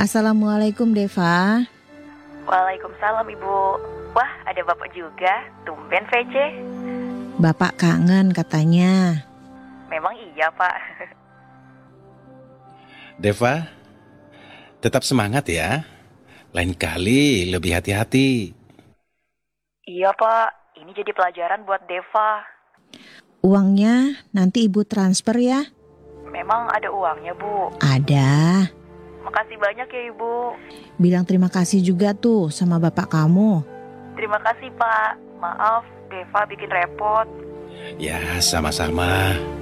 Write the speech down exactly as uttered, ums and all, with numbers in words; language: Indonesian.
Assalamualaikum Deva. Waalaikumsalam Ibu. Wah, ada Bapak juga. Tumben V C. Bapak kangen katanya. Memang iya Pak. Deva, tetap semangat ya. Lain kali lebih hati-hati. Iya Pak, ini jadi pelajaran buat Deva. Uangnya nanti Ibu transfer ya? Memang ada uangnya Bu? Ada. Makasih banyak ya Ibu. Bilang terima kasih juga tuh sama bapak kamu. Terima kasih Pak. Maaf, Deva bikin repot. Ya, sama-sama.